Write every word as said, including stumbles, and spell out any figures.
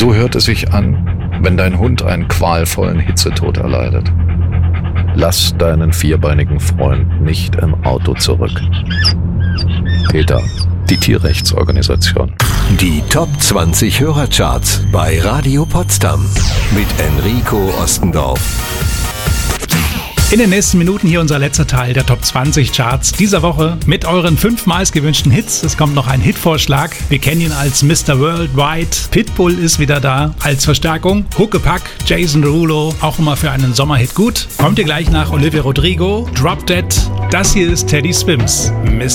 So hört es sich an, wenn dein Hund einen qualvollen Hitzetod erleidet. Lass deinen vierbeinigen Freund nicht im Auto zurück. PETA, die Tierrechtsorganisation. Die Top zwanzig Hörercharts bei Radio Potsdam mit Enrico Ostendorf. In den nächsten Minuten hier unser letzter Teil der Top zwanzig Charts dieser Woche mit euren fünf meistgewünschten Hits. Es kommt noch ein Hitvorschlag. Wir kennen ihn als Mister Worldwide. Pitbull ist wieder da als Verstärkung. Huckepack, Jason Derulo, auch immer für einen Sommerhit gut. Kommt ihr gleich nach Olivia Rodrigo, Drop Dead. Das hier ist Teddy Swims, Mister